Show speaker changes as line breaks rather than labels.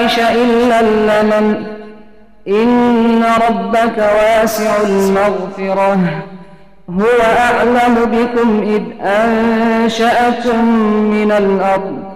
الفواحش إلا اللمم إن ربك واسع المغفرة هو أعلم بكم إذ أنشأكم من الأرض